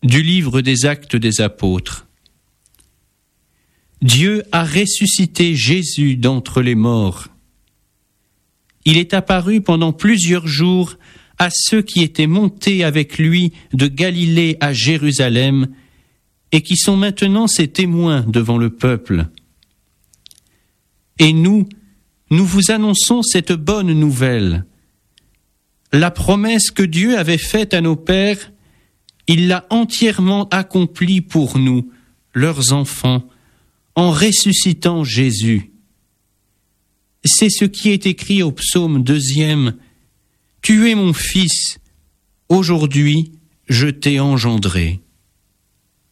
Du livre des Actes des Apôtres. Dieu a ressuscité Jésus d'entre les morts. Il est apparu pendant plusieurs jours à ceux qui étaient montés avec lui de Galilée à Jérusalem et qui sont maintenant ses témoins devant le peuple. Et nous vous annonçons cette bonne nouvelle. La promesse que Dieu avait faite à nos pères, il l'a entièrement accomplie pour nous, leurs enfants, en ressuscitant Jésus. C'est ce qui est écrit au psaume 2e. « Tu es mon fils, aujourd'hui je t'ai engendré. »